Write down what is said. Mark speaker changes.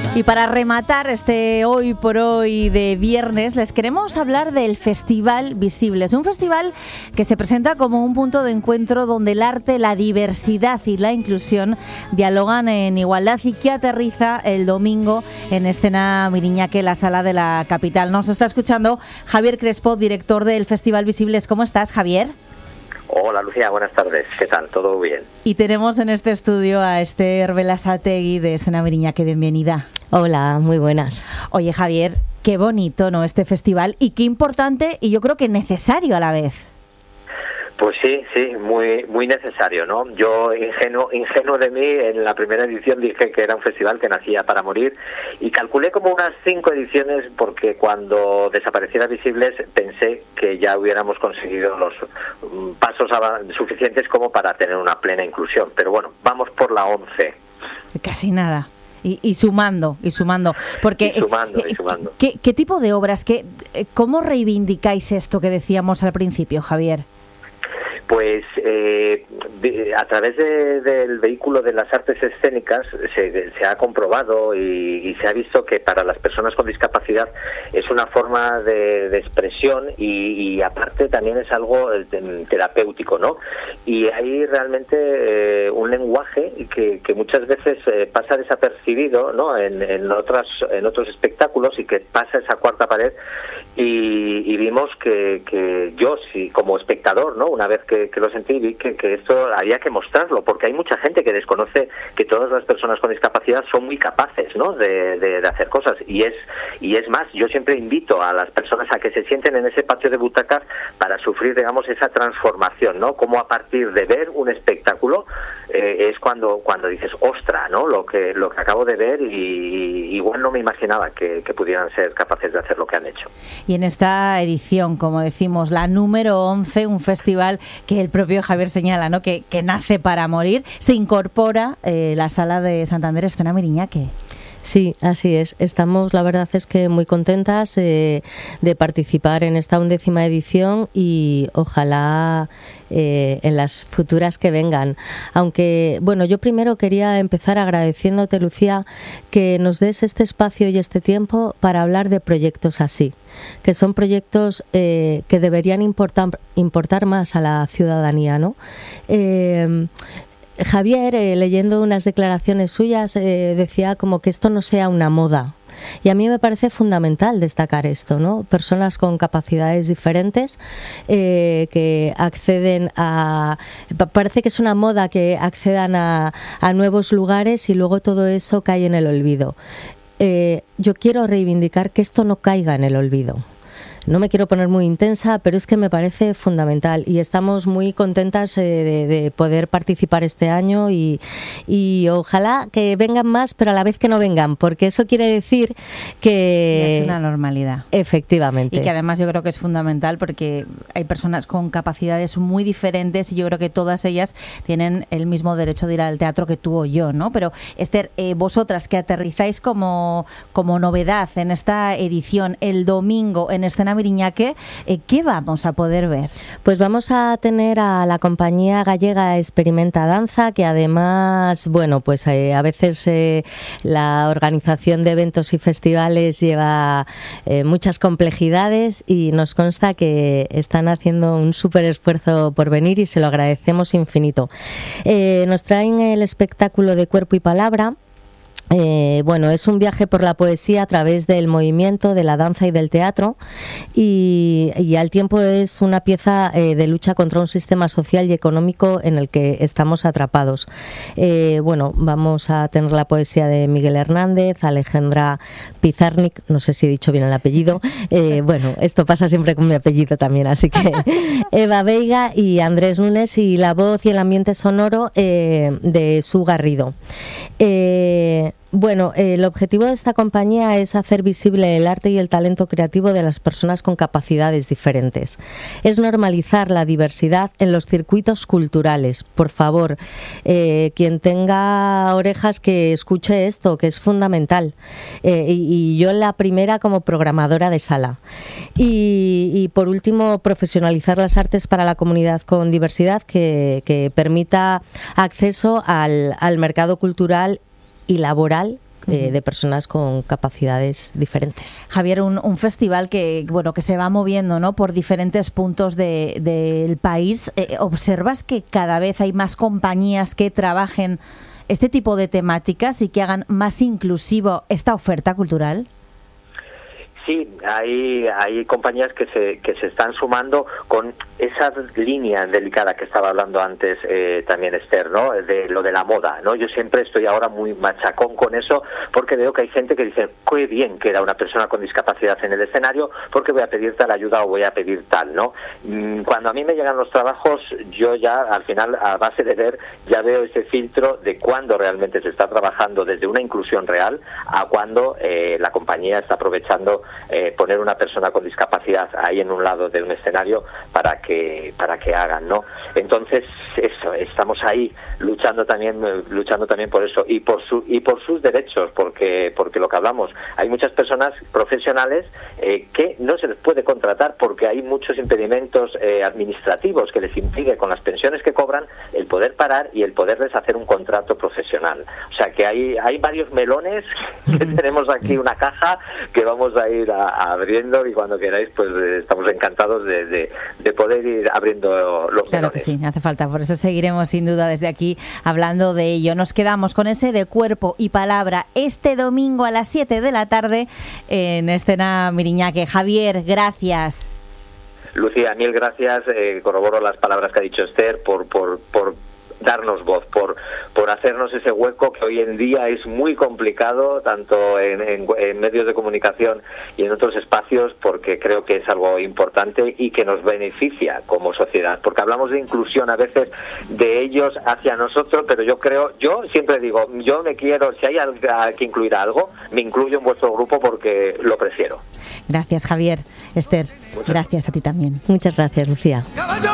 Speaker 1: Y para rematar este Hoy por Hoy de viernes, les queremos hablar del Festival Visibles. Un festival que se presenta como un punto de encuentro donde el arte, la diversidad y la inclusión dialogan en igualdad y que aterriza el domingo en Escena Miriñaque, la sala de la capital. Nos está escuchando Javier Crespo, director del Festival Visibles. ¿Cómo estás, Javier?
Speaker 2: Hola Lucía, buenas tardes. ¿Qué tal? ¿Todo bien?
Speaker 1: Y tenemos en este estudio a Esther Belasategui de Escena Miriñaque. Bienvenida.
Speaker 3: Hola, muy buenas.
Speaker 1: Oye, Javier, qué bonito, ¿no?, este festival, y qué importante y yo creo que necesario a la vez.
Speaker 2: Pues sí, muy necesario, ¿no? Yo, ingenuo de mí, en la primera edición dije que era un festival que nacía para morir y calculé como unas 5 ediciones porque cuando desapareciera Visibles pensé que ya hubiéramos conseguido los pasos suficientes como para tener una plena inclusión. Pero bueno, vamos por la 11.
Speaker 1: Casi nada. Y sumando. Porque,
Speaker 2: y sumando.
Speaker 1: ¿Qué tipo de obras, cómo reivindicáis esto que decíamos al principio, Javier?
Speaker 2: Pues a través del vehículo de las artes escénicas se ha comprobado y se ha visto que para las personas con discapacidad es una forma de expresión y aparte también es algo terapéutico, ¿no? Y hay realmente un lenguaje que muchas veces pasa desapercibido, ¿no?, en otros espectáculos y que pasa esa cuarta pared y vimos que yo, sí, como espectador, ¿no?, una vez que lo sentí, vi que esto había que mostrarlo, porque hay mucha gente que desconoce que todas las personas con discapacidad son muy capaces, ¿no?, de hacer cosas, y es más, yo siempre invito a las personas a que se sienten en ese patio de butacas para sufrir, digamos, esa transformación, ¿no?, como a partir de ver un espectáculo es cuando dices, ostra, ¿no?, lo que acabo de ver, y igual no me imaginaba que pudieran ser capaces de hacer lo que han hecho.
Speaker 1: Y en esta edición, como decimos, la número 11, un festival que el propio Javier señala, ¿no?, que nace para morir, se incorpora la sala de Santander Escena Miriñaque.
Speaker 3: Sí, así es. Estamos, la verdad es que muy contentas de participar en esta 11ª edición y ojalá en las futuras que vengan. Aunque, bueno, yo primero quería empezar agradeciéndote, Lucía, que nos des este espacio y este tiempo para hablar de proyectos así, que son proyectos que deberían importar más a la ciudadanía, ¿no? Javier, leyendo unas declaraciones suyas, decía como que esto no sea una moda. Y a mí me parece fundamental destacar esto, ¿no? Personas con capacidades diferentes que acceden a... Parece que es una moda que accedan a nuevos lugares y luego todo eso cae en el olvido. Yo quiero reivindicar que esto no caiga en el olvido. No me quiero poner muy intensa, pero es que me parece fundamental y estamos muy contentas de poder participar este año y ojalá que vengan más, pero a la vez que no vengan, porque eso quiere decir que...
Speaker 1: Es una normalidad.
Speaker 3: Efectivamente.
Speaker 1: Y que además yo creo que es fundamental porque hay personas con capacidades muy diferentes y yo creo que todas ellas tienen el mismo derecho de ir al teatro que tú o yo, ¿no? Pero Esther, vosotras que aterrizáis como novedad en esta edición el domingo en Escena Miriñaque, ¿qué vamos a poder ver?
Speaker 3: Pues vamos a tener a la compañía gallega Experimenta Danza, que además, bueno, pues a veces la organización de eventos y festivales lleva muchas complejidades y nos consta que están haciendo un súper esfuerzo por venir y se lo agradecemos infinito. Nos traen el espectáculo de Cuerpo y Palabra. Bueno, es un viaje por la poesía a través del movimiento, de la danza y del teatro y al tiempo es una pieza de lucha contra un sistema social y económico en el que estamos atrapados. Bueno, vamos a tener la poesía de Miguel Hernández, Alejandra Pizarnik, no sé si he dicho bien el apellido, bueno, esto pasa siempre con mi apellido también, así que Eva Veiga y Andrés Núñez y la voz y el ambiente sonoro de Su Garrido. Bueno, el objetivo de esta compañía es hacer visible el arte y el talento creativo de las personas con capacidades diferentes. Es normalizar la diversidad en los circuitos culturales. Por favor, quien tenga orejas que escuche esto, que es fundamental. Y yo la primera como programadora de sala. Y por último, profesionalizar las artes para la comunidad con diversidad que permita acceso al mercado cultural y laboral de personas con capacidades diferentes.
Speaker 1: Javier, un festival que se va moviendo, ¿no?, por diferentes puntos del país. ¿Observas que cada vez hay más compañías que trabajen este tipo de temáticas y que hagan más inclusivo esta oferta cultural?
Speaker 2: Sí, hay compañías que se están sumando con esa línea delicada que estaba hablando antes también Esther, ¿no?, de lo de la moda, ¿no? Yo siempre estoy ahora muy machacón con eso porque veo que hay gente que dice, qué bien que era una persona con discapacidad en el escenario porque voy a pedir tal ayuda o voy a pedir tal, ¿no? Cuando a mí me llegan los trabajos, yo ya al final, a base de ver, ya veo ese filtro de cuándo realmente se está trabajando desde una inclusión real a cuándo la compañía está aprovechando poner una persona con discapacidad ahí en un lado de un escenario para que hagan, ¿no? Entonces eso, estamos ahí luchando también por eso y por sus derechos, porque lo que hablamos, hay muchas personas profesionales que no se les puede contratar porque hay muchos impedimentos administrativos que les impide con las pensiones que cobran el poder parar y el poderles hacer un contrato profesional. O sea que hay varios melones que tenemos aquí, una caja que vamos a ir abriendo y cuando queráis pues estamos encantados de poder ir abriendo los
Speaker 1: Claro melones. Que sí, hace falta, por eso seguiremos sin duda desde aquí hablando de ello. Nos quedamos con ese de Cuerpo y Palabra este domingo a las 7 de la tarde en Escena Miriñaque. Javier, gracias.
Speaker 2: Lucía, mil gracias, corroboro las palabras que ha dicho Esther por darnos voz, por hacernos ese hueco que hoy en día es muy complicado, tanto en medios de comunicación y en otros espacios, porque creo que es algo importante y que nos beneficia como sociedad, porque hablamos de inclusión a veces de ellos hacia nosotros, pero yo siempre digo, yo me quiero, si hay que incluir algo, me incluyo en vuestro grupo porque lo prefiero.
Speaker 1: Gracias, Javier. Esther, gracias a ti también.
Speaker 3: Muchas gracias, Lucía.